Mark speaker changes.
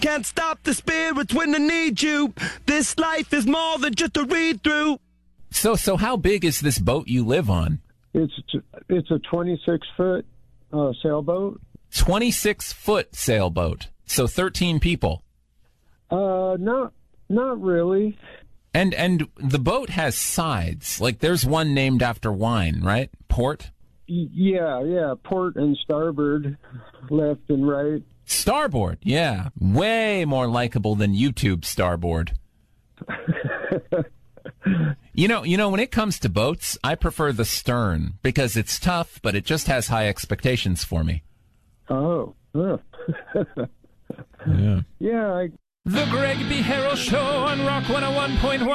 Speaker 1: Can't stop the spirits when they need you. This life is more than just a read-through.
Speaker 2: So how big is this boat you live on?
Speaker 3: It's a 26-foot sailboat.
Speaker 2: 26-foot sailboat. So 13 people.
Speaker 3: Not really.
Speaker 2: And the boat has sides. Like there's one named after wine, right? Port?
Speaker 3: Yeah. Port and starboard, left and right.
Speaker 2: Starboard, yeah. Way more likable than YouTube starboard. You know, when it comes to boats, I prefer the stern because it's tough, but it just has high expectations for me.
Speaker 3: Oh.
Speaker 2: Yeah.
Speaker 3: Yeah.
Speaker 2: The Greg B. Harrell Show on Rock 101.1.